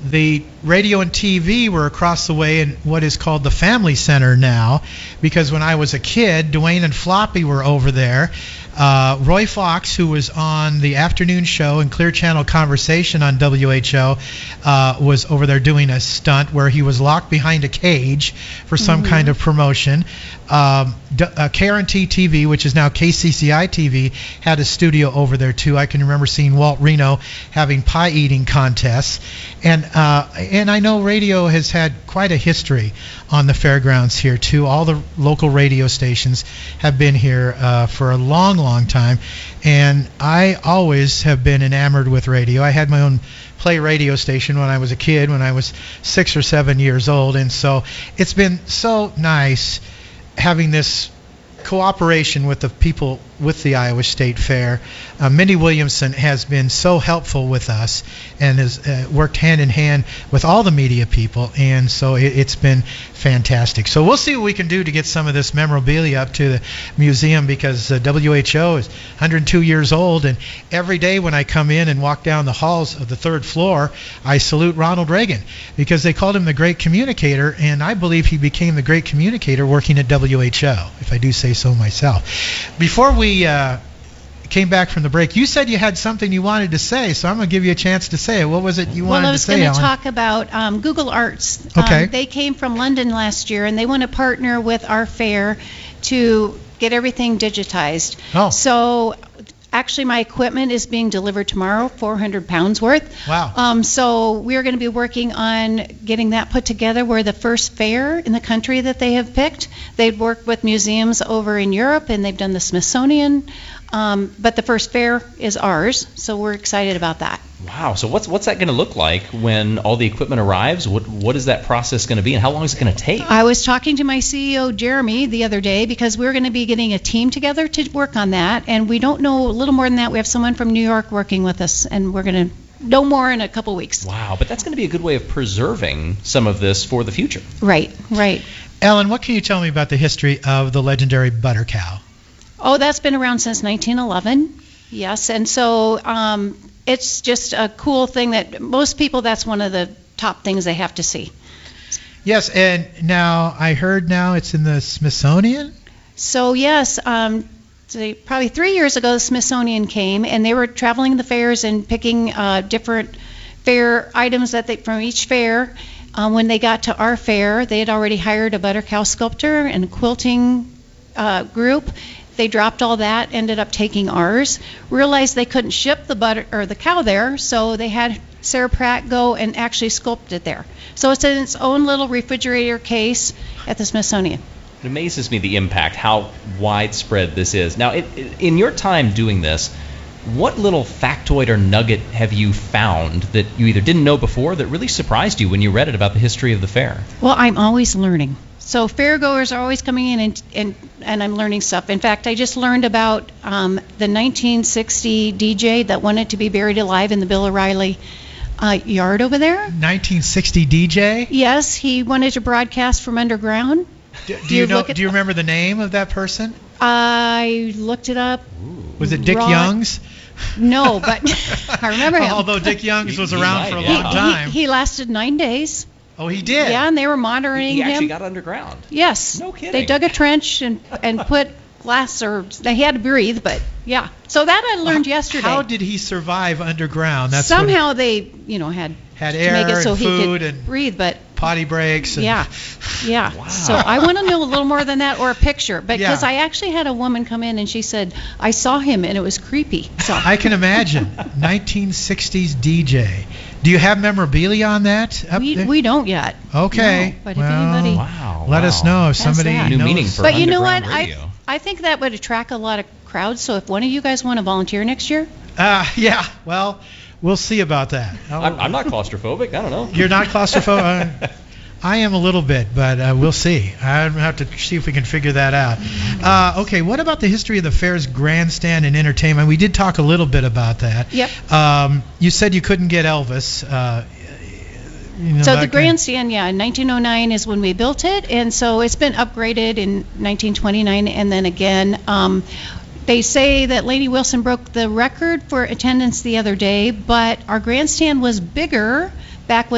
The radio and TV were across the way in what is called the Family Center now, because when I was a kid, Dwayne and Floppy were over there. Roy Fox, who was on the afternoon show and Clear Channel Conversation on WHO, was over there doing a stunt where he was locked behind a cage for some kind of promotion. KRNT TV, which is now KCCI TV, had a studio over there too. I can remember seeing Walt Reno having pie eating contests, and I know radio has had quite a history on the fairgrounds here too. All the local radio stations have been here for a long time, and I always have been enamored with radio. I had my own play radio station when I was a kid, when I was 6 or 7 years old, and so it's been so nice having this cooperation with the people with the Iowa State Fair. Mindy Williamson has been so helpful with us and has worked hand in hand with all the media people, and so it's been fantastic. So we'll see what we can do to get some of this memorabilia up to the museum, because WHO is 102 years old, and every day when I come in and walk down the halls of the third floor, I salute Ronald Reagan, because they called him the great communicator, and I believe he became the great communicator working at WHO, if I do say so myself. Before we came back from the break, you said you had something you wanted to say, so I'm going to give you a chance to say it. What was it you wanted to say, Well, I Ellen? was going to talk about Google Arts. Okay. They came from London last year, and they want to partner with our fair to get everything digitized. Oh. So actually, my equipment is being delivered tomorrow, 400 pounds worth. Wow. So we're going to be working on getting that put together. We're the first fair in the country that they have picked. They've worked with museums over in Europe, and they've done the Smithsonian. But the first fair is ours, so we're excited about that. Wow. So what's that going to look like when all the equipment arrives? What is that process going to be, and how long is it going to take? I was talking to my CEO, Jeremy, the other day, because we're going to be getting a team together to work on that, and we don't know a little more than that. We have someone from New York working with us, and we're going to know more in a couple weeks. Wow. But that's going to be a good way of preserving some of this for the future. Right. Ellen, what can you tell me about the history of the legendary butter cow? Oh, that's been around since 1911. Yes, and so it's just a cool thing that most people, that's one of the top things they have to see. Yes, and now I heard it's in the Smithsonian? So yes, probably 3 years ago the Smithsonian came, and they were traveling the fairs and picking different fair items from each fair. When they got to our fair, they had already hired a butter cow sculptor and a quilting group. They dropped all that, ended up taking ours, realized they couldn't ship the butter or the cow there, so they had Sarah Pratt go and actually sculpt it there. So it's in its own little refrigerator case at the Smithsonian. It amazes me the impact, how widespread this is. Now, in your time doing this, what little factoid or nugget have you found that you either didn't know before that really surprised you when you read it about the history of the fair? Well, I'm always learning. So fairgoers are always coming in and I'm learning stuff. In fact, I just learned about the 1960 DJ that wanted to be buried alive in the Bill O'Reilly yard over there. 1960 DJ? Yes, he wanted to broadcast from underground. Do you remember the name of that person? I looked it up. Was it Dick Youngs? No, but I remember him. Although Dick Youngs was around for a long time. He lasted 9 days. Oh, he did? Yeah, and they were monitoring him. He actually got underground? Yes. No kidding. They dug a trench and put glass, or he had to breathe, but yeah. So that I learned yesterday. How did he survive underground? Somehow they, had air to make it so and he food could and breathe, but potty breaks. And yeah. Wow. So I want to know a little more than that, or a picture, because Yeah. I actually had a woman come in and she said, I saw him and it was creepy. So I can imagine. 1960s DJ. Do you have memorabilia on that? we don't yet. Okay. No, but if anybody let us know if somebody that. New knows. meaning for But you know what? underground radio. I think that would attract a lot of crowds. So if one of you guys want to volunteer next year, Yeah. Well, we'll see about that. I'm not claustrophobic. I don't know. You're not claustrophobic? I am a little bit, but we'll see. I have to see if we can figure that out. Okay, what about the history of the fair's grandstand and entertainment? We did talk a little bit about that. Yep. You said you couldn't get Elvis. So the grandstand, in 1909 is when we built it, and so it's been upgraded in 1929, and then again. They say that Lady Wilson broke the record for attendance the other day, but our grandstand was bigger back when